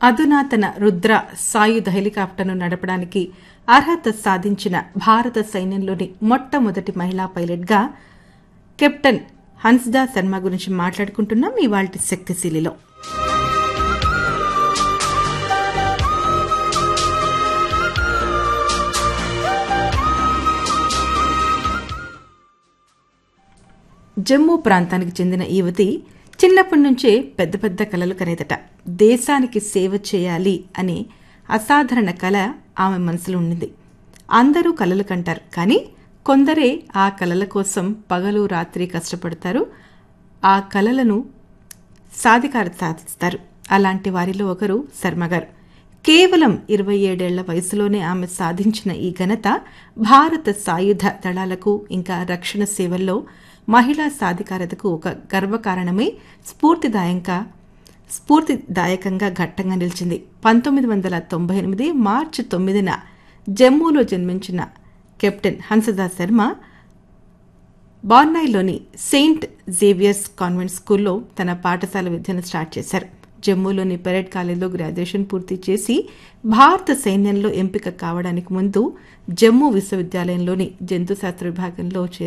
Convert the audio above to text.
అధునాతన రుద్ర సాయుధ హెలికాప్టర్ను నడపడానికి అర్హత సాధించిన భారత సైన్యంలోని మొట్టమొదటి మహిళా పైలట్గా కెప్టెన్ హన్స్దా శర్మ గురించి మాట్లాడుకుంటున్నాం ఇవాల్టి శక్తిశీలిలో. జమ్మూ ప్రాంతానికి చెందిన ఈ యువతి చిన్నప్పటి నుంచే పెద్ద పెద్ద కలలు కనేదట. దేశానికి సేవ చేయాలి అనే అసాధారణ కళ ఆమె మనసులో ఉండింది. అందరూ కలలు కంటారు, కానీ కొందరే ఆ కలల కోసం పగలు రాత్రి కష్టపడతారు, ఆ కలలను సాధిస్తారు. అలాంటి వారిలో ఒకరు శర్మగారు. కేవలం 27 ఏళ్ల వయసులోనే ఆమె సాధించిన ఈ ఘనత భారత సాయుధ దళాలకు ఇంకా రక్షణ సేవల్లో మహిళా సాధికారతకు ఒక గర్వకారణమై స్ఫూర్తిదాయకంగా ఘట్టంగా నిలిచింది. 1998 మార్చి 9న జమ్మూలో జన్మించిన captain Hansda Sharma బార్నాయిలోని Saint Xavier's convent స్కూల్లో తన పాఠశాల విద్యను స్టార్ట్ చేశారు. జమ్మూలోని పెరేడ్ కాలేజీలో గ్రాడ్యుయేషన్ పూర్తి చేసి భారత సైన్యంలో ఎంపిక కావడానికి ముందు జమ్మూ విశ్వవిద్యాలయంలోని జంతుశాస్త్ర విభాగంలో చేరారు.